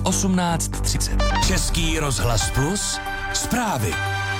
18:30. Český rozhlas Plus, zprávy.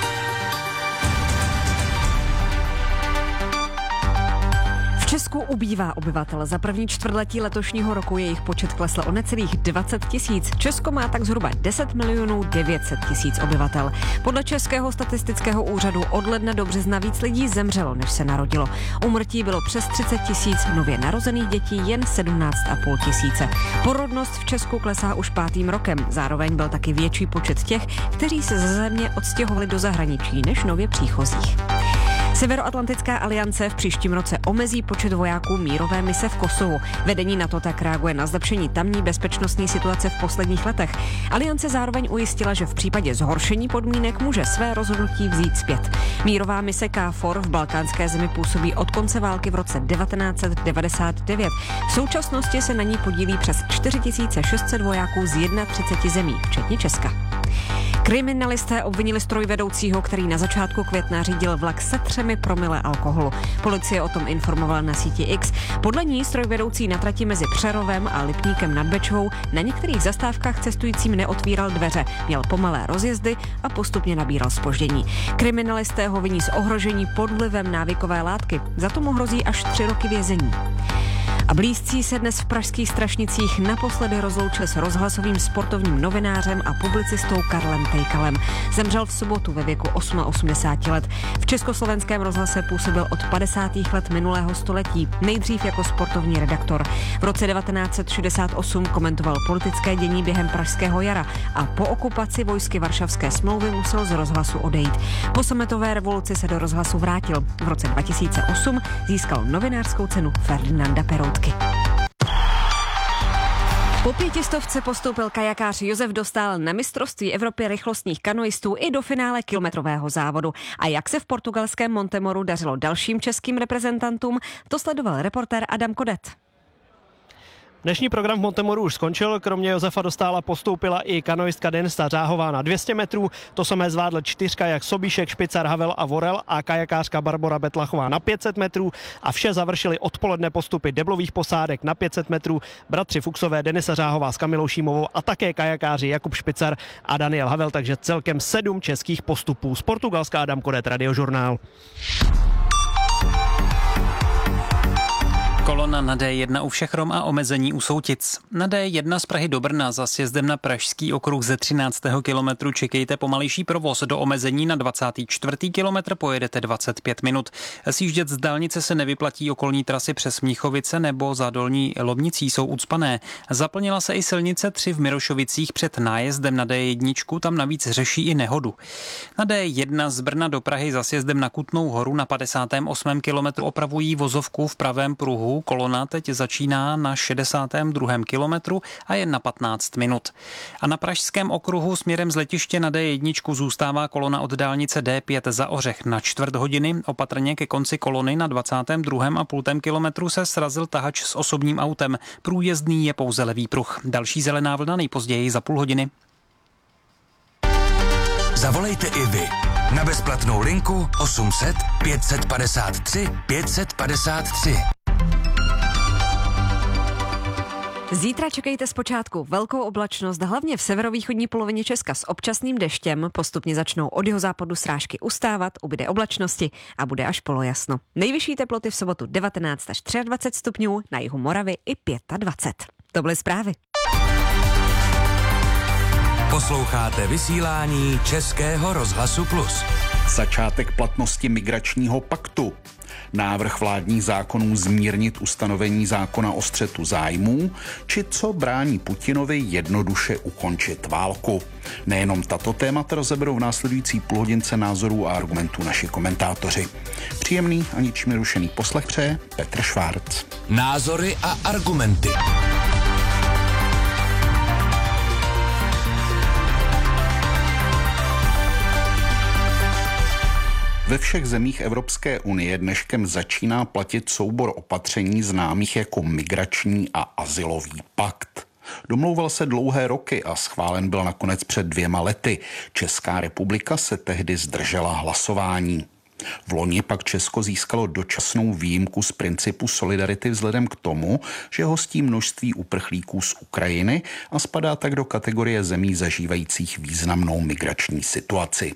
V Česku ubývá obyvatel. Za první čtvrtletí letošního roku jejich počet klesl o necelých 20 000. Česko má tak zhruba 10 900 000 obyvatel. Podle Českého statistického úřadu od ledna do března víc lidí zemřelo, než se narodilo. Úmrtí bylo přes 30 000, nově narozených dětí jen 17 500. Porodnost v Česku klesá už 5. rokem. Zároveň byl taky větší počet těch, kteří se ze země odstěhovali do zahraničí, než nově příchozích. Severoatlantická aliance v příštím roce omezí počet vojáků mírové mise v Kosovu. Vedení NATO tak reaguje na zlepšení tamní bezpečnostní situace v posledních letech. Aliance zároveň ujistila, že v případě zhoršení podmínek může své rozhodnutí vzít zpět. Mírová mise KFOR v balkánské zemi působí od konce války v roce 1999. V současnosti se na ní podílí přes 4600 vojáků z 31 zemí, včetně Česka. Kriminalisté obvinili strojvedoucího, který na začátku května řídil vlak se 3 promile alkoholu. Policie o tom informovala na síti X. Podle ní strojvedoucí na trati mezi Přerovem a Lipníkem nad Bečvou na některých zastávkách cestujícím neotvíral dveře, měl pomalé rozjezdy a postupně nabíral zpoždění. Kriminalisté ho viní z ohrožení pod vlivem návykové látky. Za to mu hrozí až 3 roky vězení. A blízcí se dnes v pražských Strašnicích naposledy rozloučil s rozhlasovým sportovním novinářem a publicistou Karlem Tejkalem. Zemřel v sobotu ve věku 88 let. V Československém rozhlase působil od 50. let minulého století, nejdřív jako sportovní redaktor. V roce 1968 komentoval politické dění během Pražského jara a po okupaci vojsky Varšavské smlouvy musel z rozhlasu odejít. Po sametové revoluci se do rozhlasu vrátil. V roce 2008 získal novinářskou cenu Ferdinanda Peroutky. Po 500 postoupil kajakář Josef Dostál na mistrovství Evropy rychlostních kanoistů i do finále kilometrového závodu. A jak se v portugalském Montemoru dařilo dalším českým reprezentantům, to sledoval reportér Adam Kodet. Dnešní program v Montemoru už skončil, kromě Josefa Dostála postoupila i kanoistka Denisa Řáhová na 200 metrů, to samé zvládl 4 jak Sobíšek, Špicar, Havel a Vorel a kajakářka Barbora Betlachová na 500 metrů a vše završili odpoledne postupy deblových posádek na 500 metrů, bratři Fuchsové, Denisa Řáhová s Kamilou Šímovou a také kajakáři Jakub Špicar a Daniel Havel, takže celkem 7 českých postupů. Z Portugalska Adam Kodet, Radiožurnál. Kolona na D1 u Všechrom a omezení u Soutic. Na D1 z Prahy do Brna za sjezdem na Pražský okruh ze 13. kilometru čekejte pomalejší provoz. Do omezení na 24. kilometr pojedete 25 minut. Sjíždět z dálnice se nevyplatí, okolní trasy přes Mnichovice nebo za Dolní Lobnicí jsou ucpané. Zaplnila se i silnice 3 v Mirošovicích před nájezdem na D1, tam navíc řeší i nehodu. Na D1 z Brna do Prahy za sjezdem na Kutnou Horu na 58. kilometru opravují vozovku v pravém pruhu. Kolona teď začíná na 62. kilometru a je na 15 minut. A na Pražském okruhu směrem z letiště na D1 zůstává kolona od dálnice D5 za Ořech na 1/4 hodiny. Opatrně ke konci kolony na 22,5 kilometru se srazil tahač s osobním autem. Průjezdný je pouze levý pruh. Další zelená vlna nejpozději za půl hodiny. Zavolejte i vy na bezplatnou linku 800 553 553. Zítra čekejte zpočátku velkou oblačnost, hlavně v severovýchodní polovině Česka s občasným deštěm. Postupně začnou od jihozápadu srážky ustávat, ubyde oblačnosti a bude až polojasno. Nejvyšší teploty v sobotu 19 až 23 stupňů, na jihu Moravy i 25. To byly zprávy. Posloucháte vysílání Českého rozhlasu Plus. Začátek platnosti migračního paktu. Návrh vládních zákonů zmírnit ustanovení zákona o střetu zájmů, či co brání Putinovi jednoduše ukončit válku. Nejenom tato témata rozeberou v následující půlhodince názorů a argumentů naši komentátoři. Příjemný a ničím nerušený poslech přeje Petr Švárc. Názory a argumenty. Ve všech zemích Evropské unie dneškem začíná platit soubor opatření známých jako migrační a azylový pakt. Domlouval se dlouhé roky a schválen byl nakonec před 2 lety. Česká republika se tehdy zdržela hlasování. V loni pak Česko získalo dočasnou výjimku z principu solidarity vzhledem k tomu, že hostí množství uprchlíků z Ukrajiny a spadá tak do kategorie zemí zažívajících významnou migrační situaci.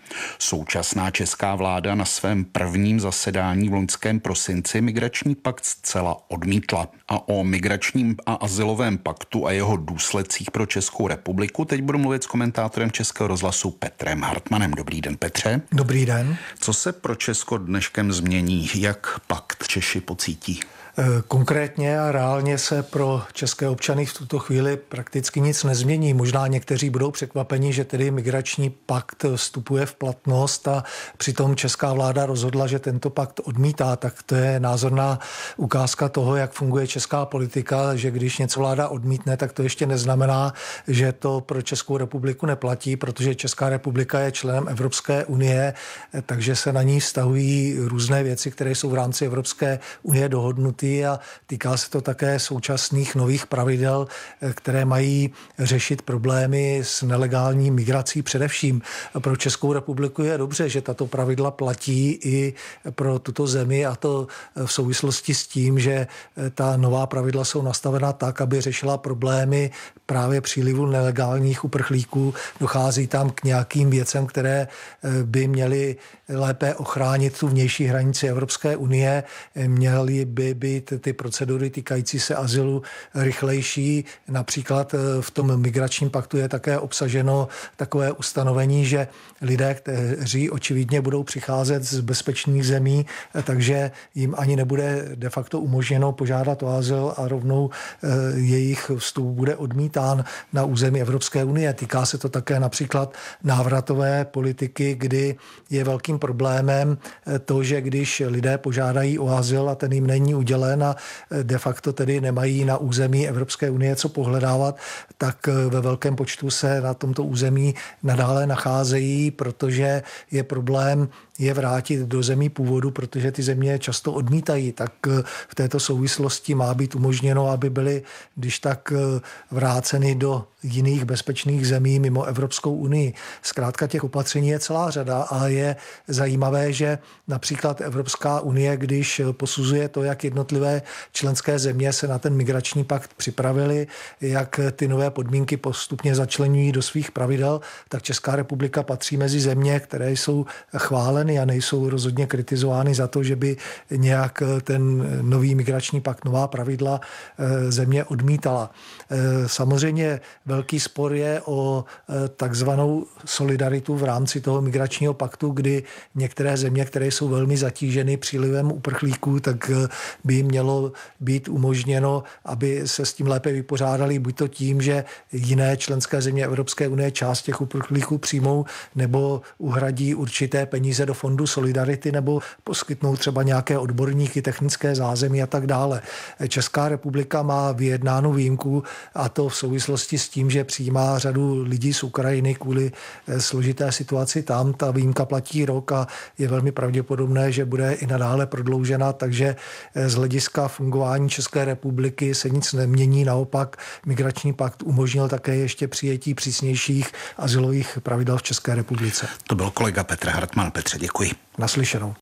Současná česká vláda na svém prvním zasedání v loňském prosinci migrační pakt zcela odmítla. A o migračním a azylovém paktu a jeho důsledcích pro Českou republiku teď budu mluvit s komentátorem Českého rozhlasu Petrem Hartmanem. Dobrý den, Petře. Dobrý den. Co se pro Česko dneškem změní? Jak pakt Češi pocítí? Konkrétně a reálně se pro české občany v tuto chvíli prakticky nic nezmění. Možná někteří budou překvapeni, že tedy migrační pakt vstupuje v platnost a přitom česká vláda rozhodla, že tento pakt odmítá. Tak to je názorná ukázka toho, jak funguje česká politika, že když něco vláda odmítne, tak to ještě neznamená, že to pro Českou republiku neplatí, protože Česká republika je členem Evropské unie, takže se na ní vztahují různé věci, které jsou v rámci Evropské unie dohodnuty a týká se to také současných nových pravidel, které mají řešit problémy s nelegální migrací především. Pro Českou republiku je dobře, že tato pravidla platí i pro tuto zemi a to v souvislosti s tím, že ta nová pravidla jsou nastavena tak, aby řešila problémy právě přílivu nelegálních uprchlíků. Dochází tam k nějakým věcem, které by měly lépe ochránit tu vnější hranici Evropské unie, měly by být ty procedury týkající se azylu rychlejší. Například v tom migračním paktu je také obsaženo takové ustanovení, že lidé, kteří očividně budou přicházet z bezpečných zemí, takže jim ani nebude de facto umožněno požádat o azyl a rovnou jejich vstup bude odmítán na území Evropské unie. Týká se to také například návratové politiky, kdy je velkým problémem to, že když lidé požádají o azyl a ten jim není udělen a de facto tedy nemají na území Evropské unie co pohledávat, tak ve velkém počtu se na tomto území nadále nacházejí, protože je problém je vrátit do zemí původu, protože ty země často odmítají. Tak v této souvislosti má být umožněno, aby byly když tak vráceny do jiných bezpečných zemí mimo Evropskou unii. Zkrátka těch opatření je celá řada a je zajímavé, že například Evropská unie, když posuzuje to, jak jednotlivé členské země se na ten migrační pakt připravily, jak ty nové podmínky postupně začleňují do svých pravidel, tak Česká republika patří mezi země, které jsou chváleny a nejsou rozhodně kritizovány za to, že by nějak ten nový migrační pakt, nová pravidla země odmítala. Samozřejmě velký spor je o takzvanou solidaritu v rámci toho migračního paktu, kdy některé země, které jsou velmi zatíženy přílivem uprchlíků, tak by jim mělo být umožněno, aby se s tím lépe vypořádali, buď to tím, že jiné členské země Evropské unie část těch uprchlíků přijmou nebo uhradí určité peníze do fondu solidarity nebo poskytnou třeba nějaké odborníky, technické zázemí a tak dále. Česká republika má vyjednánu výjimku a to v souvislosti s tím, že přijímá řadu lidí z Ukrajiny kvůli složité situaci tam. Ta výjimka platí rok a je velmi pravděpodobné, že bude i nadále prodloužena, takže z hlediska fungování České republiky se nic nemění. Naopak migrační pakt umožnil také ještě přijetí přísnějších azylových pravidel v České republice. To byl kolega Petr Hartman. Petře, děkuji. Naslyšenou.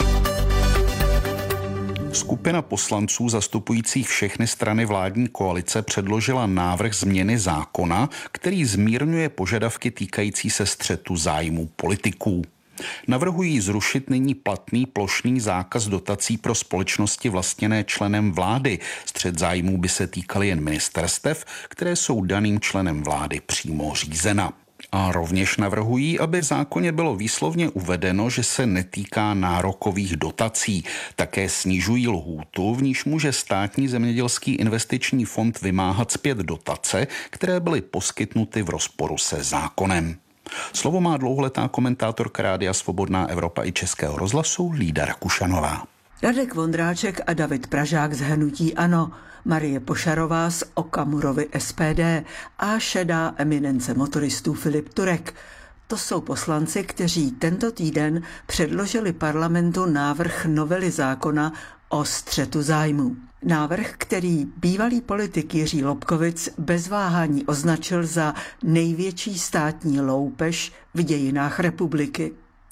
Skupina poslanců zastupujících všechny strany vládní koalice předložila návrh změny zákona, který zmírňuje požadavky týkající se střetu zájmů politiků. Navrhují zrušit nyní platný plošný zákaz dotací pro společnosti vlastněné členem vlády. Střet zájmů by se týkaly jen ministerstev, které jsou daným členem vlády přímo řízena. A rovněž navrhují, aby v zákoně bylo výslovně uvedeno, že se netýká nárokových dotací. Také snižují lhůtu, v níž může státní zemědělský investiční fond vymáhat zpět dotace, které byly poskytnuty v rozporu se zákonem. Slovo má dlouholetá komentátorka Rádia Svobodná Evropa i Českého rozhlasu Lída Rakušanová. Radek Vondráček a David Pražák z hnutí ANO, Marie Pošarová z Okamurovy SPD a šedá eminence motoristů Filip Turek. To jsou poslanci, kteří tento týden předložili parlamentu návrh novely zákona o střetu zájmů. Návrh, který bývalý politik Jiří Lobkowicz bez váhání označil za největší státní loupež v dějinách republiky.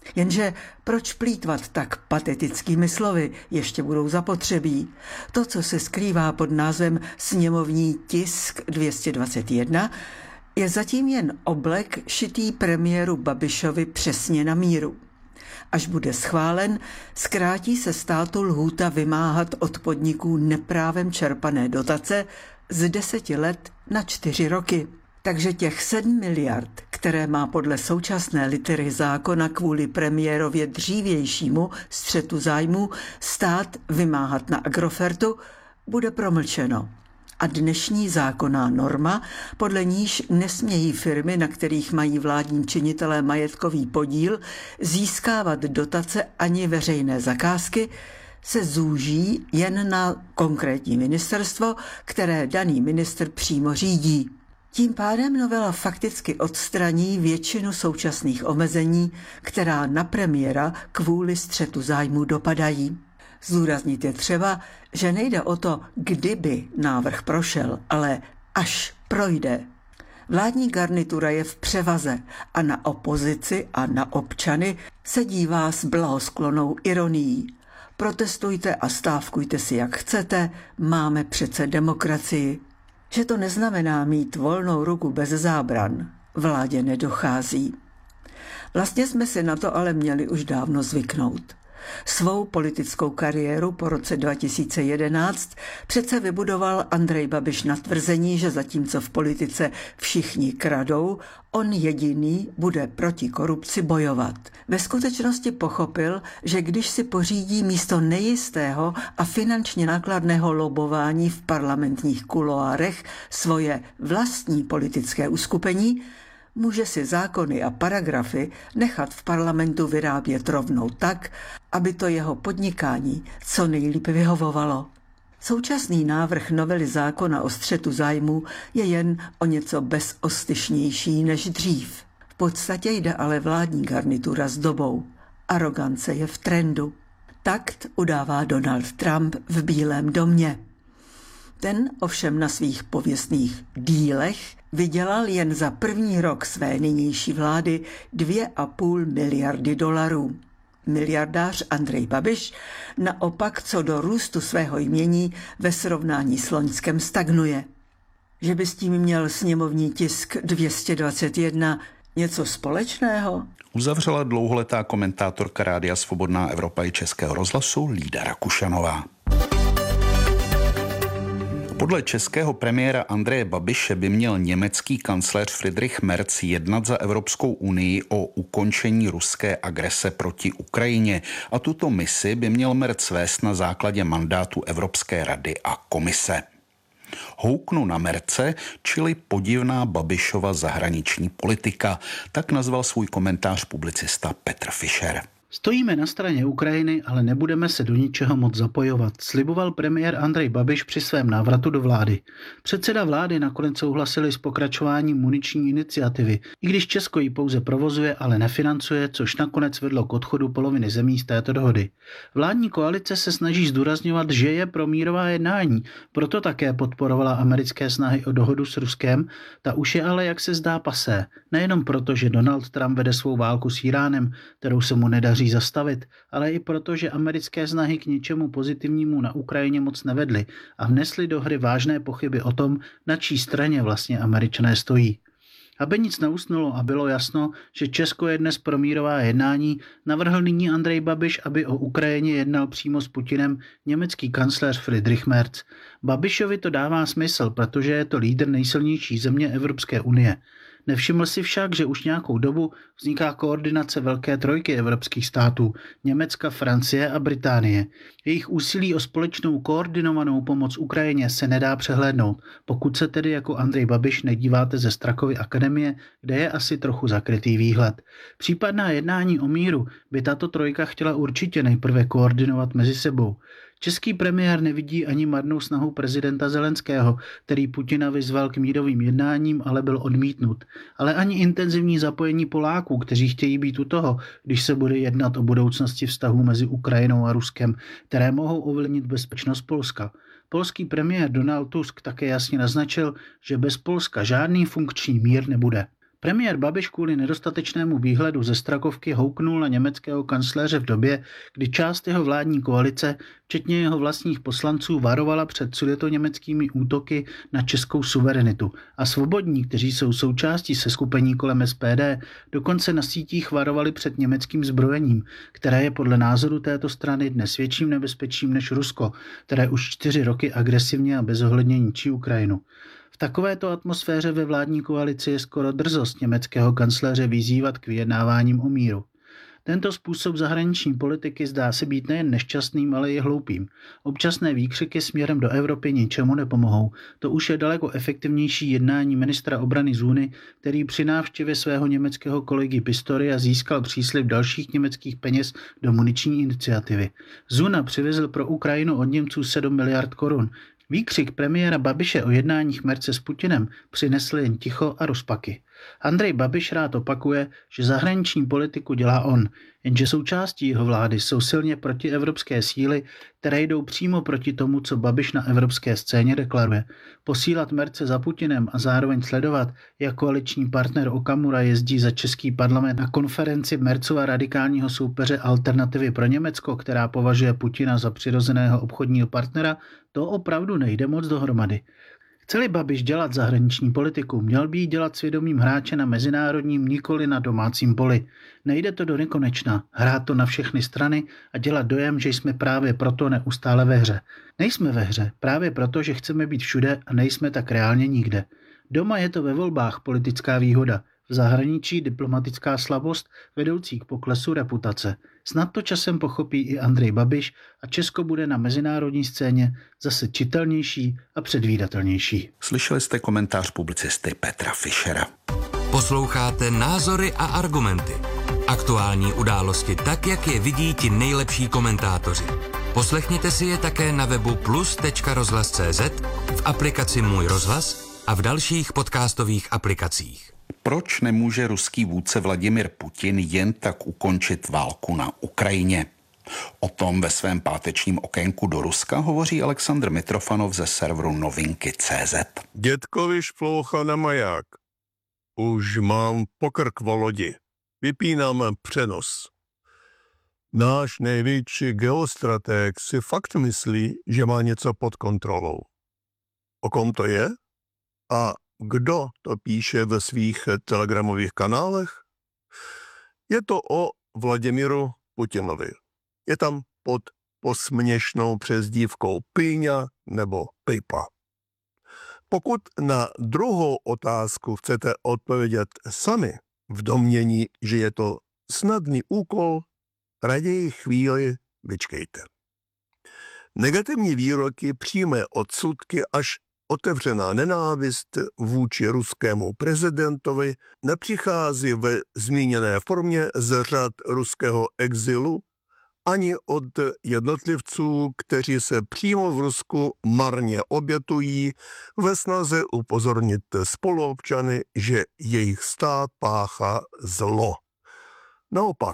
Jenže proč plýtvat tak patetickými slovy, ještě budou zapotřebí. To, co se skrývá pod názvem sněmovní tisk 221, je zatím jen oblek šitý premiéru Babišovi přesně na míru. Až bude schválen, zkrátí se státu lhůta vymáhat od podniků neprávem čerpané dotace z 10 let na 4 roky. Takže těch 7 miliard, které má podle současné litery zákona kvůli premiérově dřívějšímu střetu zájmů stát vymáhat na Agrofertu, bude promlčeno. A dnešní zákonná norma, podle níž nesmějí firmy, na kterých mají vládní činitelé majetkový podíl, získávat dotace ani veřejné zakázky, se zúží jen na konkrétní ministerstvo, které daný ministr přímo řídí. Tím pádem novela fakticky odstraní většinu současných omezení, která na premiéra kvůli střetu zájmů dopadají. Zdůraznit je třeba, že nejde o to, kdyby návrh prošel, ale až projde. Vládní garnitura je v převaze a na opozici a na občany se dívá s blahosklonou ironií. Protestujte a stávkujte si jak chcete, máme přece demokracii. Že to neznamená mít volnou ruku bez zábran, vládě nedochází. Vlastně jsme si na to ale měli už dávno zvyknout. Svou politickou kariéru po roce 2011 přece vybudoval Andrej Babiš na tvrzení, že zatímco v politice všichni kradou, on jediný bude proti korupci bojovat. Ve skutečnosti pochopil, že když si pořídí místo nejistého a finančně nákladného lobování v parlamentních kuloárech svoje vlastní politické uskupení, může si zákony a paragrafy nechat v parlamentu vyrábět rovnou tak, aby to jeho podnikání co nejlíp vyhovovalo. Současný návrh novely zákona o střetu zájmů je jen o něco bezostyšnější než dřív. V podstatě jde ale vládní garnitura s dobou. Arogance je v trendu. Takt udává Donald Trump v Bílém domě. Ten ovšem na svých pověstných dílech vydělal jen za první rok své nynější vlády 2,5 miliardy dolarů. Miliardář Andrej Babiš naopak co do růstu svého jmění ve srovnání s loňskem stagnuje. Že by s tím měl sněmovní tisk 221 něco společného? Uzavřela dlouholetá komentátorka Rádia Svobodná Evropa i Českého rozhlasu Lída Rakušanová. Podle českého premiéra Andreje Babiše by měl německý kancléř Friedrich Merz jednat za Evropskou unii o ukončení ruské agrese proti Ukrajině a tuto misi by měl Merz vést na základě mandátu Evropské rady a komise. Houknu na Merce, čili podivná Babišova zahraniční politika, tak nazval svůj komentář publicista Petr Fischer. Stojíme na straně Ukrajiny, ale nebudeme se do ničeho moc zapojovat, sliboval premiér Andrej Babiš při svém návratu do vlády. Předseda vlády nakonec souhlasili s pokračováním muniční iniciativy, i když Česko ji pouze provozuje, ale nefinancuje, což nakonec vedlo k odchodu poloviny zemí z této dohody. Vládní koalice se snaží zdůrazňovat, že je pro mírová jednání, proto také podporovala americké snahy o dohodu s Ruskem, ta už je ale, jak se zdá, pasé. Nejenom proto, že Donald Trump vede svou válku s Iránem, kterou se mu nedaří zastavit, ale i proto, že americké snahy k něčemu pozitivnímu na Ukrajině moc nevedly a vnesly do hry vážné pochyby o tom, na čí straně vlastně Američané stojí. Aby nic neusnulo a bylo jasno, že Česko je dnes pro mírová jednání, navrhl nyní Andrej Babiš, aby o Ukrajině jednal přímo s Putinem německý kancléř Friedrich Merz. Babišovi to dává smysl, protože je to lídr nejsilnější země Evropské unie. Nevšiml si však, že už nějakou dobu vzniká koordinace velké trojky evropských států, Německa, Francie a Británie. Jejich úsilí o společnou koordinovanou pomoc Ukrajině se nedá přehlédnout, pokud se tedy jako Andrej Babiš nedíváte ze Strakovy akademie, kde je asi trochu zakrytý výhled. Případná jednání o míru by tato trojka chtěla určitě nejprve koordinovat mezi sebou. Český premiér nevidí ani marnou snahu prezidenta Zelenského, který Putina vyzval k mírovým jednáním, ale byl odmítnut. Ale ani intenzivní zapojení Poláků, kteří chtějí být u toho, když se bude jednat o budoucnosti vztahů mezi Ukrajinou a Ruskem, které mohou ovlivnit bezpečnost Polska. Polský premiér Donald Tusk také jasně naznačil, že bez Polska žádný funkční mír nebude. Premiér Babiš kvůli nedostatečnému výhledu ze Strakovky houknul na německého kancléře v době, kdy část jeho vládní koalice, včetně jeho vlastních poslanců, varovala před sudetoněmeckými útoky na českou suverenitu. A svobodní, kteří jsou součástí seskupení kolem SPD, dokonce na sítích varovali před německým zbrojením, které je podle názoru této strany dnes větším nebezpečím než Rusko, které už 4 roky agresivně a bezohledně ničí Ukrajinu. V takovéto atmosféře ve vládní koalici je skoro drzost německého kancléře vyzývat k vyjednáváním o míru. Tento způsob zahraniční politiky zdá se být nejen nešťastným, ale i hloupým. Občasné výkřiky směrem do Evropy ničemu nepomohou. To už je daleko efektivnější jednání ministra obrany Zůny, který při návštěvě svého německého kolegy Pistoria získal příslib dalších německých peněz do muniční iniciativy. Zuna přivezl pro Ukrajinu od Němců 7 miliard korun. Výkřik premiéra Babiše o jednáních Merce s Putinem přinesl jen ticho a rozpaky. Andrej Babiš rád opakuje, že zahraniční politiku dělá on, jenže součástí jeho vlády jsou silně protievropské síly, které jdou přímo proti tomu, co Babiš na evropské scéně deklaruje. Posílat Merce za Putinem a zároveň sledovat, jak koaliční partner Okamura jezdí za český parlament na konferenci Mercova radikálního soupeře Alternativy pro Německo, která považuje Putina za přirozeného obchodního partnera, to opravdu nejde moc dohromady. Chce-li Babiš dělat zahraniční politiku, měl by ji dělat svědomím hráče na mezinárodním, nikoli na domácím poli. Nejde to do nekonečna, hrát to na všechny strany a dělat dojem, že jsme právě proto neustále ve hře. Nejsme ve hře, právě proto, že chceme být všude a nejsme tak reálně nikde. Doma je to ve volbách politická výhoda, v zahraničí diplomatická slabost vedoucí k poklesu reputace. Snad to časem pochopí i Andrej Babiš a Česko bude na mezinárodní scéně zase čitelnější a předvídatelnější. Slyšeli jste komentář publicisty Petra Fischera. Posloucháte Názory a argumenty. Aktuální události tak, jak je vidí ti nejlepší komentátoři. Poslechněte si je také na webu plus.rozhlas.cz, v aplikaci Můj rozhlas a v dalších podcastových aplikacích. Proč nemůže ruský vůdce Vladimir Putin jen tak ukončit válku na Ukrajině? O tom ve svém pátečním okénku do Ruska hovoří Aleksandr Mitrofanov ze serveru Novinky.cz. Dětkovi šploucha na maják. Už mám pokrk v lodi. Vypínám přenos. Náš největší geostratég si fakt myslí, že má něco pod kontrolou. O kom to je? A kdo to píše ve svých telegramových kanálech? Je to o Vladimiru Putinovi. Je tam pod posměšnou přezdívkou Pýňa nebo Pipa. Pokud na druhou otázku chcete odpovědět sami v domnění, že je to snadný úkol, raději chvíli vyčkejte. Negativní výroky, přímé odsudky až otevřená nenávist vůči ruskému prezidentovi nepřichází ve zmíněné formě z řad ruského exilu ani od jednotlivců, kteří se přímo v Rusku marně obětují ve snaze upozornit spoluobčany, že jejich stát páchá zlo. Naopak,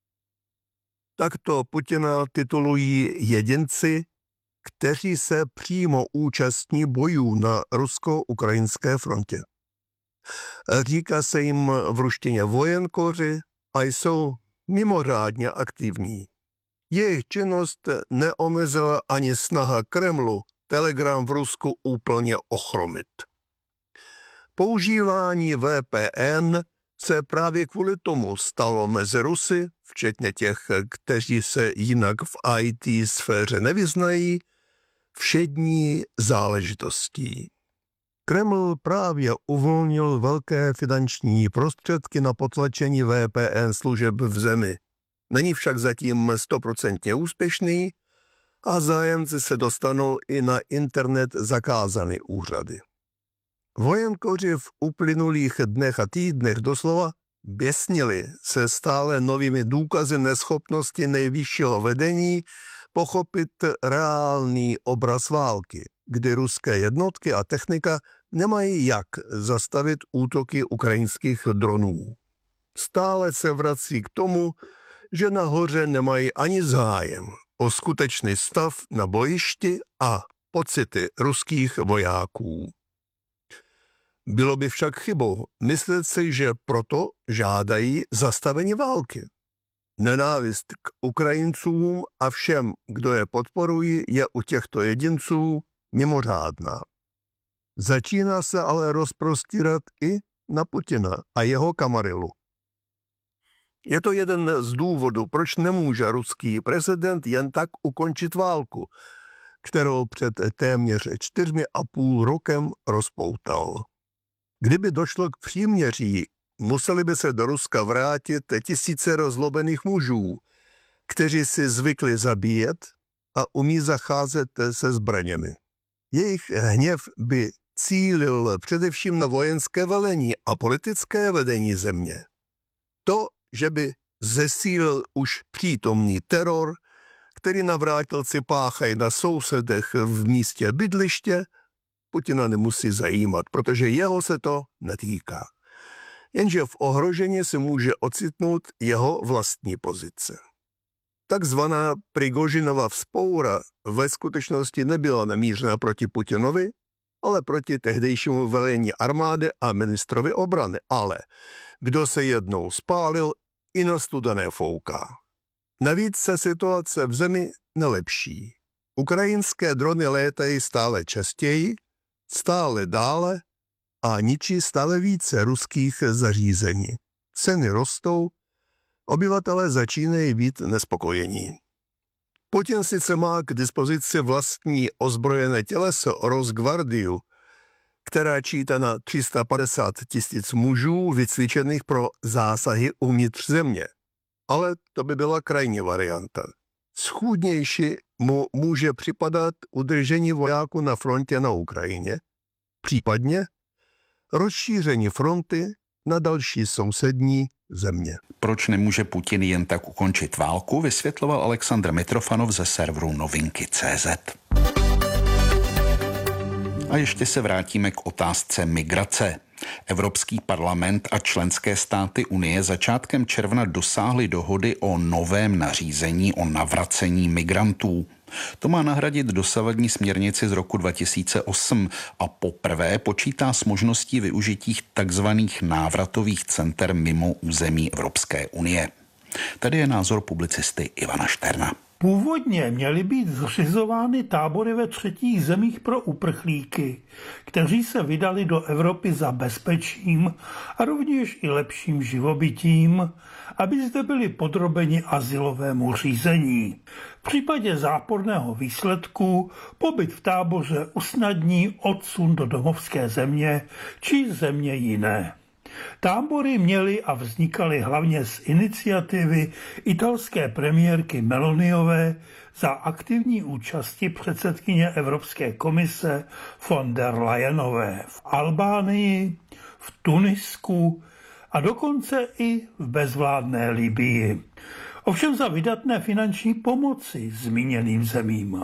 takto Putina titulují jedinci, kteří se přímo účastní bojů na rusko-ukrajinské frontě. Říká se jim v ruštině vojenkoři a jsou mimořádně aktivní. Jejich činnost neomezila ani snaha Kremlu Telegram v Rusku úplně ochromit. Používání VPN se právě kvůli tomu stalo mezi Rusy, včetně těch, kteří se jinak v IT sféře nevyznají, všední záležitostí. Kreml právě uvolnil velké finanční prostředky na potlačení VPN služeb v zemi. Není však zatím 100% úspěšný a zájemci se dostanou i na internet zakázané úřady. Vojenkoři v uplynulých dnech a týdnech doslova běsnili se stále novými důkazy neschopnosti nejvyššího vedení pochopit reálný obraz války, kdy ruské jednotky a technika nemají jak zastavit útoky ukrajinských dronů. Stále se vrací k tomu, že nahoře nemají ani zájem o skutečný stav na bojišti a pocity ruských vojáků. Bylo by však chybou myslet si, že proto žádají zastavení války. Nenávist k Ukrajincům a všem, kdo je podporují, je u těchto jedinců mimořádná. Začíná se ale rozprostírat i na Putina a jeho kamarilu. Je to jeden z důvodů, proč nemůže ruský prezident jen tak ukončit válku, kterou před téměř 4,5 rokem rozpoutal. Kdyby došlo k příměří, museli by se do Ruska vrátit tisíce rozlobených mužů, kteří si zvykli zabíjet a umí zacházet se zbraněmi. Jejich hněv by cílil především na vojenské velení a politické vedení země. To, že by zesílil už přítomný teror, který navrátilci páchají na sousedech v místě bydliště, Putina nemusí zajímat, protože jeho se to netýká. Jenže v ohrožení se může ocitnout jeho vlastní pozice. Takzvaná Prigožinova vzpoura ve skutečnosti nebyla namířena proti Putinovi, ale proti tehdejšímu velení armády a ministrovi obrany. Ale kdo se jednou spálil, i na studené fouká. Navíc se situace v zemi nelepší. Ukrajinské drony létají stále častěji, stále dále a ničí stále více ruských zařízení. Ceny rostou, obyvatelé začínají být nespokojení. Putin sice má k dispozici vlastní ozbrojené těleso Rosgvardiu, která čítá na 350 000 mužů vycvičených pro zásahy uvnitř země. Ale to by byla krajní varianta. Schůdnější mu může připadat udržení vojáků na frontě na Ukrajině, případně rozšíření fronty na další sousední země. Proč nemůže Putin jen tak ukončit válku, vysvětloval Alexandr Mitrofanov ze serveru Novinky.cz. A ještě se vrátíme k otázce migrace. Evropský parlament a členské státy Unie začátkem června dosáhly dohody o novém nařízení o navracení migrantů. To má nahradit dosavadní směrnici z roku 2008 a poprvé počítá s možností využití takzvaných návratových center mimo území Evropské unie. Tady je názor publicisty Ivana Šterna. Původně měly být zřizovány tábory ve třetích zemích pro uprchlíky, kteří se vydali do Evropy za bezpečím a rovněž i lepším živobytím, aby zde byli podrobeni azylovému řízení. V případě záporného výsledku pobyt v táboře usnadní odsun do domovské země či země jiné. Tábory měly a vznikaly hlavně z iniciativy italské premiérky Meloniové za aktivní účasti předsedkyně Evropské komise von der Leyenové v Albánii, v Tunisku a dokonce i v bezvládné Libyi. Ovšem za vydatné finanční pomoci zmíněným zemím.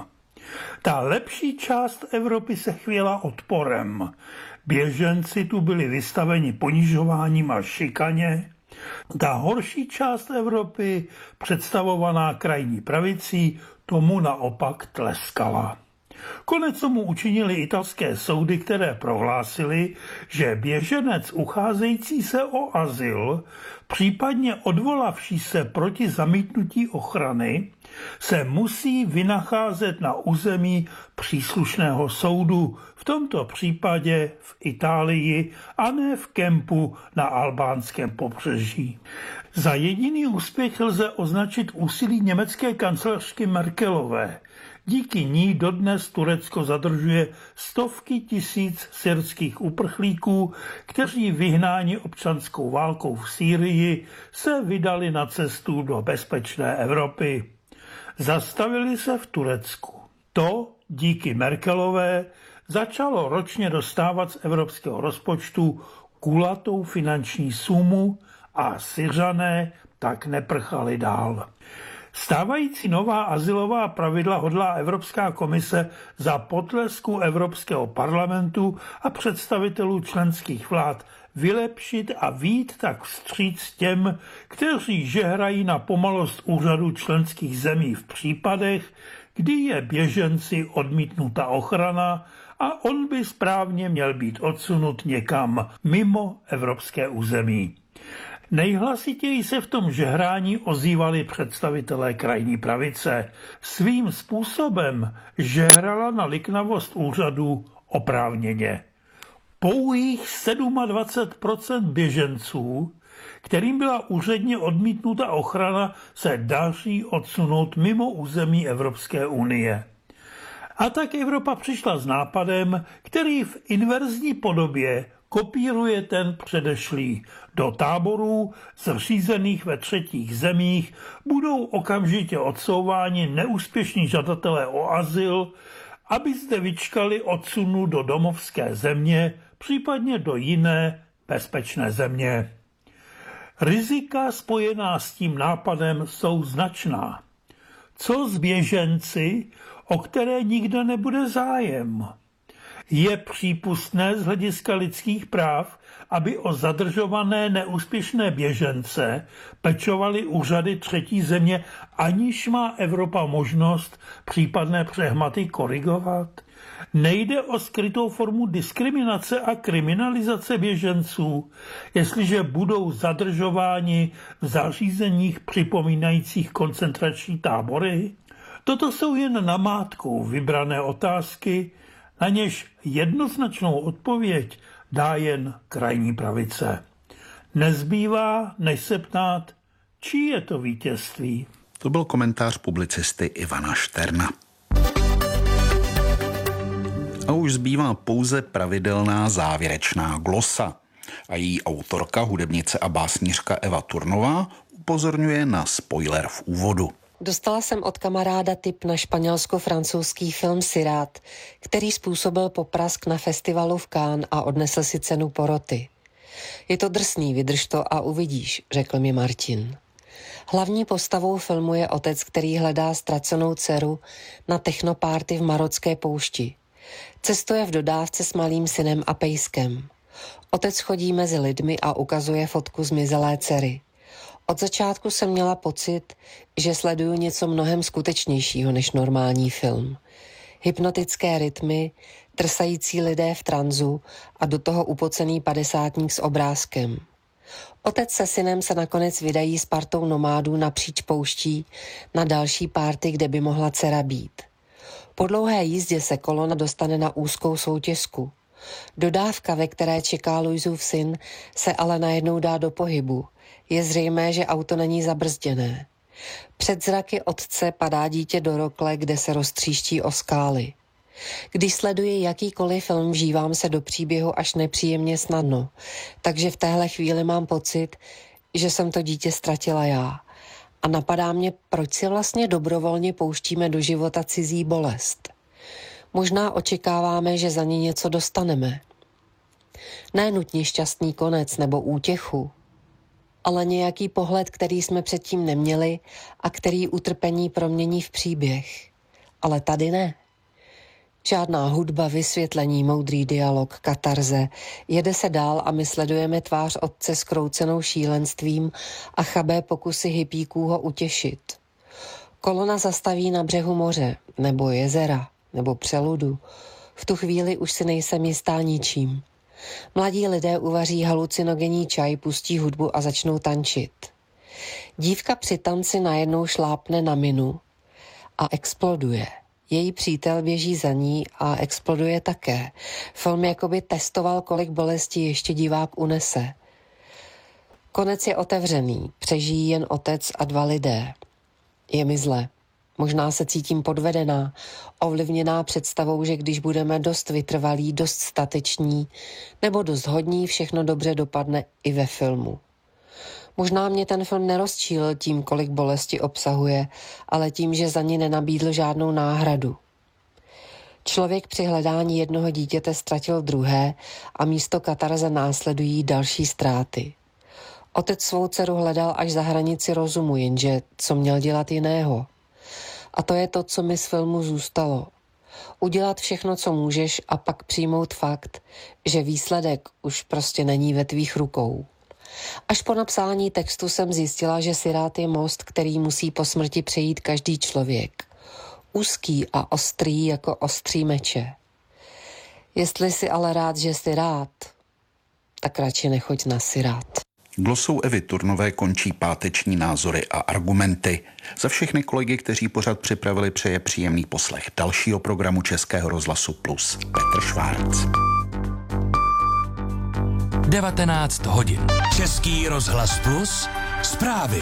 Ta lepší část Evropy se chvěla odporem. Běženci tu byli vystaveni ponižováním a šikaně. Ta horší část Evropy, představovaná krajní pravicí, tomu naopak tleskala. Konec tomu učinili italské soudy, které prohlásily, že běženec ucházející se o azyl, případně odvolavší se proti zamítnutí ochrany, se musí vynacházet na území příslušného soudu, v tomto případě v Itálii a ne v kempu na albánském pobřeží. Za jediný úspěch lze označit úsilí německé kancléřky Merkelové. Díky ní dodnes Turecko zadržuje stovky tisíc syrských uprchlíků, kteří vyhnáni občanskou válkou v Sýrii se vydali na cestu do bezpečné Evropy. Zastavili se v Turecku. To díky Merkelové začalo ročně dostávat z evropského rozpočtu kulatou finanční sumu a Syřané tak neprchali dál. Stávající nová azylová pravidla hodlá Evropská komise za potlesku Evropského parlamentu a představitelů členských vlád vylepšit a vyjít tak vstříc těm, kteří žehrají na pomalost úřadů členských zemí v případech, kdy je běženci odmítnuta ochrana a on by správně měl být odsunut někam mimo evropské území. Nejhlasitěji se v tom žehrání ozývali představitelé krajní pravice. Svým způsobem žehrala na liknavost úřadů oprávněně. Pouhých 27% běženců, kterým byla úředně odmítnuta ochrana, se daří odsunout mimo území Evropské unie. A tak Evropa přišla s nápadem, který v inverzní podobě kopíruje ten předešlý. Do táborů zřízených ve třetích zemích budou okamžitě odsouváni neúspěšní žadatelé o azyl, aby zde vyčkali odsunu do domovské země, případně do jiné bezpečné země. Rizika spojená s tím nápadem jsou značná. Co s běženci, o které nikde nebude zájem? Je přípustné z hlediska lidských práv, aby o zadržované neúspěšné běžence pečovaly úřady třetí země, aniž má Evropa možnost případné přehmaty korigovat? Nejde o skrytou formu diskriminace a kriminalizace běženců, jestliže budou zadržováni v zařízeních připomínajících koncentrační tábory? Toto jsou jen namátkou vybrané otázky, na něž jednoznačnou odpověď dá jen krajní pravice. Nezbývá, než se ptát, čí je to vítězství. To byl komentář publicisty Ivana Šterna. A už zbývá pouze pravidelná závěrečná glosa. A její autorka, hudebnice a básnířka Eva Turnová upozorňuje na spoiler v úvodu. Dostala jsem od kamaráda tip na španělsko-francouzský film Sirát, který způsobil poprask na festivalu v Cannes a odnesl si cenu poroty. Je to drsný, vydrž to a uvidíš, řekl mi Martin. Hlavní postavou filmu je otec, který hledá ztracenou dceru na technopárty v marocké poušti. Cestuje v dodávce s malým synem a pejskem. Otec chodí mezi lidmi a ukazuje fotku zmizelé dcery. Od začátku jsem měla pocit, že sleduju něco mnohem skutečnějšího než normální film. Hypnotické rytmy, trsající lidé v tranzu a do toho upocený padesátník s obrázkem. Otec se synem se nakonec vydají s partou nomádů napříč pouští na další párty, kde by mohla dcera být. Po dlouhé jízdě se kolona dostane na úzkou soutězku. Dodávka, ve které čeká Luisův syn, se ale najednou dá do pohybu. Je zřejmé, že auto není zabrzděné. Před zraky otce padá dítě do rokle, kde se roztříští o skály. Když sleduji jakýkoliv film, vžívám se do příběhu až nepříjemně snadno, takže v téhle chvíli mám pocit, že jsem to dítě ztratila já. A napadá mě, proč si vlastně dobrovolně pouštíme do života cizí bolest. Možná očekáváme, že za ní něco dostaneme. Ne nutně šťastný konec nebo útěchu, ale nějaký pohled, který jsme předtím neměli a který utrpení promění v příběh. Ale tady ne. Žádná hudba, vysvětlení, moudrý dialog, katarze. Jede se dál a my sledujeme tvář otce skroucenou šílenstvím a chabé pokusy hippíků ho utěšit. Kolona zastaví na břehu moře, nebo jezera, nebo přeludu. V tu chvíli už si nejsem jistá ničím. Mladí lidé uvaří halucinogenní čaj, pustí hudbu a začnou tančit. Dívka při tanci najednou šlápne na minu a exploduje. Její přítel běží za ní a exploduje také. Film jakoby testoval, kolik bolesti ještě divák unese. Konec je otevřený, přežijí jen otec a dva lidé. Je mi zle. Možná se cítím podvedená, ovlivněná představou, že když budeme dost vytrvalí, dost stateční nebo dost hodní, všechno dobře dopadne i ve filmu. Možná mě ten film nerozčílil tím, kolik bolesti obsahuje, ale tím, že za ní nenabídl žádnou náhradu. Člověk při hledání jednoho dítěte ztratil druhé a místo katarze následují další ztráty. Otec svou dceru hledal až za hranici rozumu, jenže co měl dělat jiného? A to je to, co mi z filmu zůstalo. Udělat všechno, co můžeš a pak přijmout fakt, že výsledek už prostě není ve tvých rukou. Až po napsání textu jsem zjistila, že Sirát je most, který musí po smrti přejít každý člověk. Úzký a ostrý jako ostří meče. Jestli jsi ale rád, že jsi rád, tak radši nechoď na sirát. Glosou Evy Turnové končí páteční názory a argumenty. Za všechny kolegy, kteří pořad připravili, přeje příjemný poslech dalšího programu Českého rozhlasu Plus. Petr Švárc. 19 hodin. Český rozhlas Plus. Zprávy.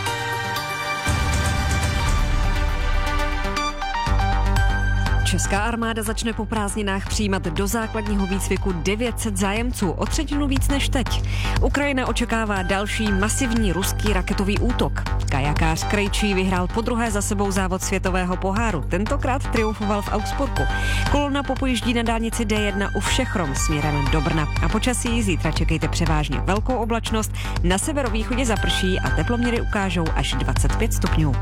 Česká armáda začne po prázdninách přijímat do základního výcviku 900 zájemců, o třetinu víc než teď. Ukrajina očekává další masivní ruský raketový útok. Kajakář Krejčí vyhrál podruhé za sebou závod světového poháru. Tentokrát triumfoval v Augsburgu. Kolona popojíždí na dálnici D1 u Všechrom směrem do Brna. A počasí zítra čekejte převážně velkou oblačnost, na severovýchodě zaprší a teploměry ukážou až 25 stupňů.